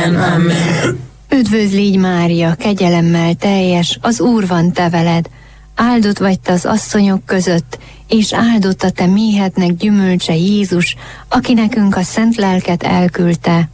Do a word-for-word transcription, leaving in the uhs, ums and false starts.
Amen, amen. Üdvözl légy Mária, kegyelemmel teljes, az Úr van te veled. Áldott vagy te az asszonyok között, és áldott a te méhednek gyümölcse Jézus, aki nekünk a szent lelket elküldte.